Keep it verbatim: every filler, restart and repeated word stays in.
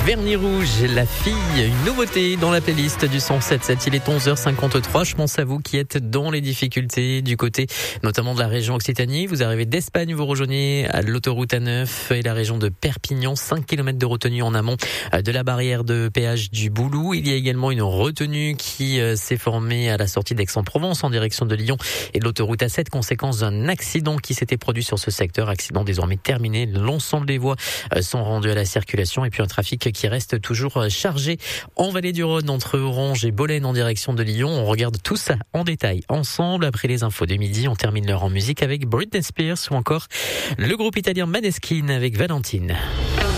Vernis rouge, la fille, une nouveauté dans la playlist du cent sept sept. Il est onze heures cinquante-trois. Je pense à vous qui êtes dans les difficultés du côté notamment de la région Occitanie. Vous arrivez d'Espagne, vous rejoignez l'autoroute A neuf et la région de Perpignan. cinq kilomètres de retenue en amont de la barrière de péage du Boulou. Il y a également une retenue qui s'est formée à la sortie d'Aix-en-Provence en direction de Lyon et de l'autoroute A sept, conséquence d'un accident qui s'était produit sur ce secteur. Accident désormais terminé. L'ensemble des voies sont rendues à la circulation et puis un trafic qui reste toujours chargé en vallée du Rhône entre Orange et Bolène en direction de Lyon. On regarde tout ça en détail ensemble après les infos de midi. On termine l'heure en musique avec Britney Spears ou encore le groupe italien Maneskin avec Valentine.